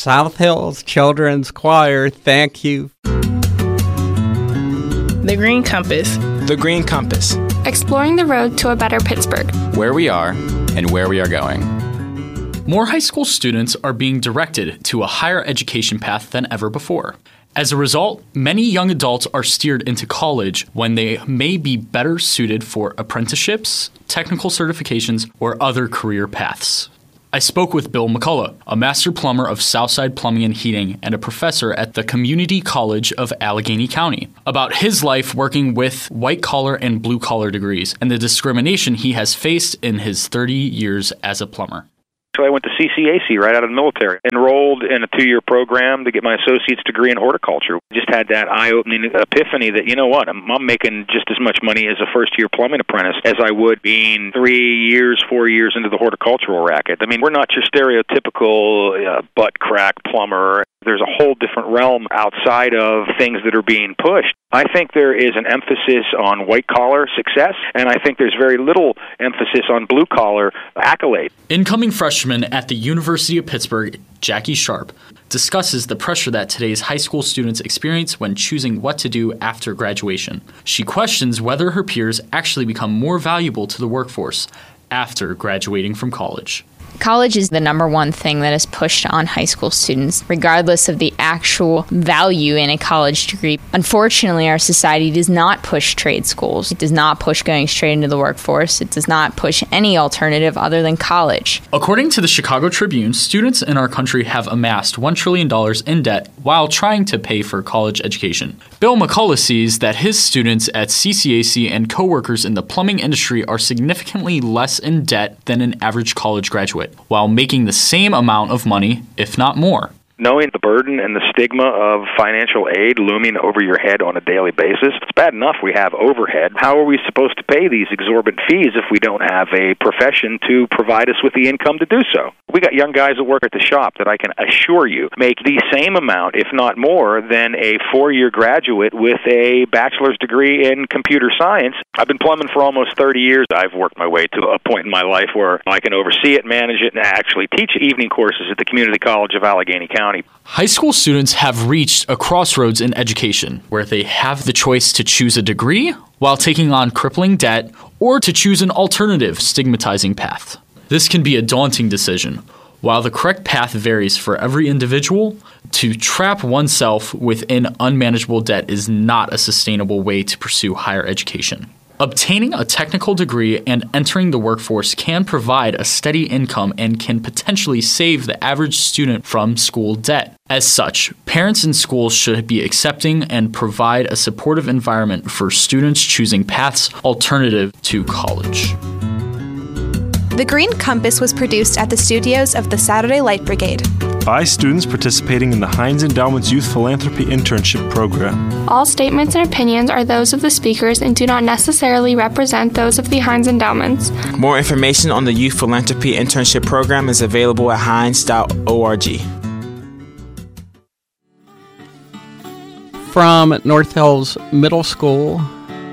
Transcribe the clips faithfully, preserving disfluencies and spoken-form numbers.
South Hills Children's Choir, thank you. The Green Compass. The Green Compass. Exploring the road to a better Pittsburgh. Where we are and where we are going. More high school students are being directed to a higher education path than ever before. As a result, many young adults are steered into college when they may be better suited for apprenticeships, technical certifications, or other career paths. I spoke with Bill McCullough, a master plumber of Southside Plumbing and Heating and a professor at the Community College of Allegheny County, about his life working with white-collar and blue-collar degrees and the discrimination he has faced in his thirty years as a plumber. So I went to C C A C right out of the military, enrolled in a two-year program to get my associate's degree in horticulture. Just had that eye-opening epiphany that, you know what, I'm, I'm making just as much money as a first-year plumbing apprentice as I would being three years, four years into the horticultural racket. I mean, we're not your stereotypical uh, butt-crack plumber. There's a whole different realm outside of things that are being pushed. I think there is an emphasis on white-collar success, and I think there's very little emphasis on blue-collar accolade. Incoming freshman at the University of Pittsburgh, Jackie Sharp, discusses the pressure that today's high school students experience when choosing what to do after graduation. She questions whether her peers actually become more valuable to the workforce after graduating from college. College is the number one thing that is pushed on high school students, regardless of the actual value in a college degree. Unfortunately, our society does not push trade schools. It does not push going straight into the workforce. It does not push any alternative other than college. According to the Chicago Tribune, students in our country have amassed one trillion dollars in debt while trying to pay for college education. Bill McCullough sees that his students at C C A C and coworkers in the plumbing industry are significantly less in debt than an average college graduate, while making the same amount of money, if not more. Knowing the burden and the stigma of financial aid looming over your head on a daily basis, it's bad enough we have overhead. How are we supposed to pay these exorbitant fees if we don't have a profession to provide us with the income to do so? We got young guys that work at the shop that I can assure you make the same amount, if not more, than a four-year graduate with a bachelor's degree in computer science. I've been plumbing for almost thirty years. I've worked my way to a point in my life where I can oversee it, manage it, and actually teach evening courses at the Community College of Allegheny County. High school students have reached a crossroads in education where they have the choice to choose a degree while taking on crippling debt or to choose an alternative stigmatizing path. This can be a daunting decision. While the correct path varies for every individual, to trap oneself within unmanageable debt is not a sustainable way to pursue higher education. Obtaining a technical degree and entering the workforce can provide a steady income and can potentially save the average student from school debt. As such, parents and schools should be accepting and provide a supportive environment for students choosing paths alternative to college. The Green Compass was produced at the studios of the Saturday Light Brigade by students participating in the Heinz Endowment's Youth Philanthropy Internship Program. All statements and opinions are those of the speakers and do not necessarily represent those of the Heinz Endowments. More information on the Youth Philanthropy Internship Program is available at heinz dot org. From North Hills Middle School,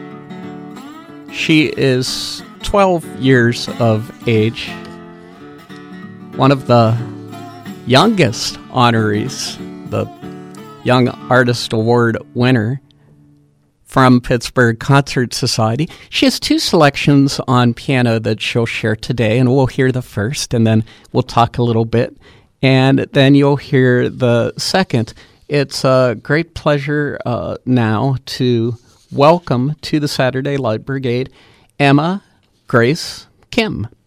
she is twelve years of age, one of the youngest honorees, the Young Artist Award winner from Pittsburgh Concert Society. She has two selections on piano that she'll share today, and we'll hear the first, and then we'll talk a little bit, and then you'll hear the second. It's a great pleasure uh, now to welcome to the Saturday Light Brigade Emma Grace Kim.